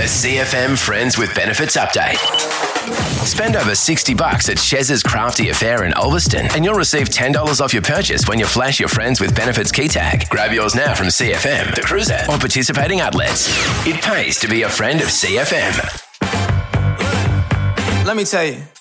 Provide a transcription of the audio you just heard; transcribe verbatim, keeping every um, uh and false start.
C F M Friends with Benefits update. Spend over sixty bucks at Chez's Crafty Affair in Ulverston and you'll receive ten dollars off your purchase when you flash your Friends with Benefits key tag. Grab yours now from C F M, The Cruiser, or participating outlets. It pays to be a friend of C F M. Let me tell you.